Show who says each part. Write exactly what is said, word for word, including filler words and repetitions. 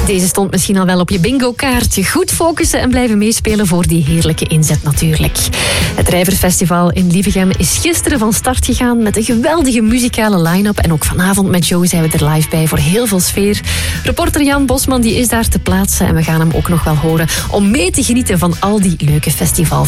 Speaker 1: Deze stond misschien al wel op je bingo-kaartje. Goed focussen en blijven meespelen voor die heerlijke inzet natuurlijk. Het Rijversfestival in Lievegem is gisteren van start gegaan met een geweldige muzikale line-up. En ook vanavond met Joe zijn we er live bij voor heel veel sfeer. Reporter Jan Bosman die is daar te plaatsen en we gaan hem ook nog wel horen om mee te genieten van al die leuke festival.